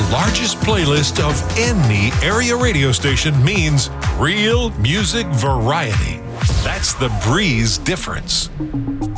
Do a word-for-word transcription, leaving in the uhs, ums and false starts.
largest playlist of any area radio station means real music variety. That's the Breeze difference.